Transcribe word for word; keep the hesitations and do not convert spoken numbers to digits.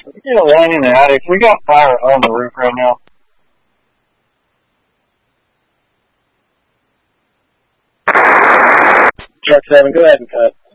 You know, line in the attic. We got fire on the roof right now. Truck seven, go ahead and cut.